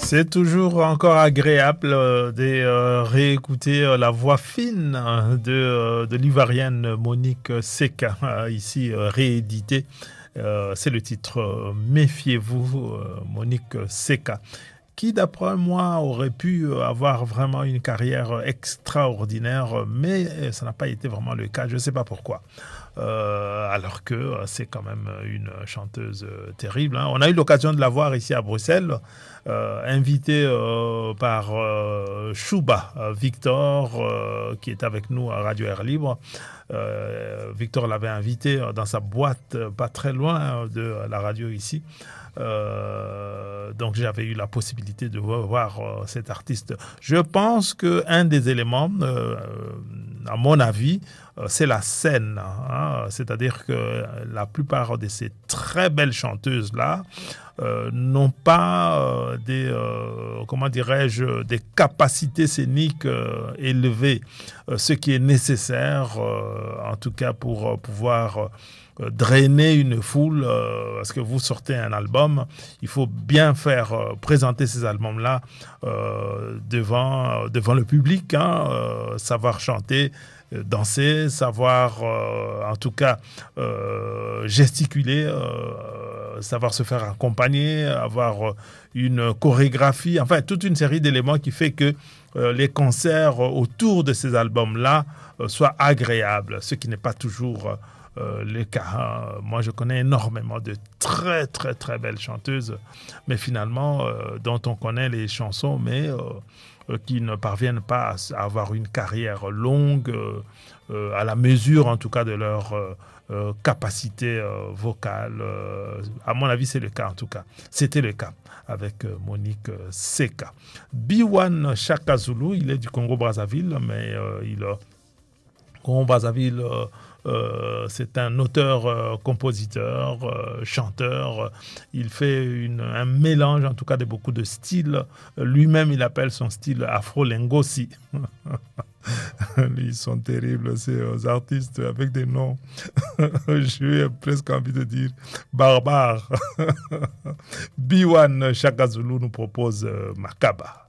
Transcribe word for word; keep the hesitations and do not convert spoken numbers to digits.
C'est toujours encore agréable euh, de euh, réécouter euh, la voix fine euh, de, euh, de l'Ivoirienne Monique Seka, euh, ici euh, rééditée. Euh, c'est le titre euh, Méfiez-vous, euh, Monique Seka, qui d'après moi aurait pu avoir vraiment une carrière extraordinaire, mais ça n'a pas été vraiment le cas, je ne sais pas pourquoi. Euh, alors que euh, c'est quand même une chanteuse euh, terrible. Hein. On a eu l'occasion de la voir ici à Bruxelles, euh, invitée euh, par euh, Chouba, euh, Victor, euh, qui est avec nous à Radio Air Libre. Euh, Victor l'avait invitée dans sa boîte, pas très loin de la radio ici. Euh, donc j'avais eu la possibilité de voir euh, cet artiste. Je pense qu'un des éléments, euh, à mon avis, euh, c'est la scène. Hein, c'est-à-dire que la plupart de ces très belles chanteuses-là euh, n'ont pas euh, des, euh, comment dirais-je, des capacités scéniques euh, élevées, euh, ce qui est nécessaire, euh, en tout cas pour euh, pouvoir euh, drainer une foule, euh, parce que vous sortez un album, il faut bien faire euh, présenter ces albums-là euh, devant, euh, devant le public, hein, euh, savoir chanter, euh, danser, savoir euh, en tout cas euh, gesticuler, euh, savoir se faire accompagner, avoir une chorégraphie, enfin toute une série d'éléments qui fait que euh, les concerts autour de ces albums-là euh, soient agréables, ce qui n'est pas toujours Euh, le cas. Moi, je connais énormément de très, très, très belles chanteuses, mais finalement, euh, dont on connaît les chansons, mais euh, euh, qui ne parviennent pas à, à avoir une carrière longue, euh, euh, à la mesure, en tout cas, de leur euh, euh, capacité euh, vocale. Euh, à mon avis, c'est le cas, en tout cas. C'était le cas avec euh, Monique euh, Seka. B un Chaka Zulu, il est du Congo-Brazzaville, mais euh, il a... Congo-Brazzaville... Euh, Euh, c'est un auteur, euh, compositeur, euh, chanteur. Il fait une, un mélange, en tout cas, de beaucoup de styles. Lui-même, il appelle son style Afro-Lingosi. Ils sont terribles, ces artistes avec des noms. J'ai presque envie de dire barbares. B un Chaka Zulu nous propose euh, Makaba.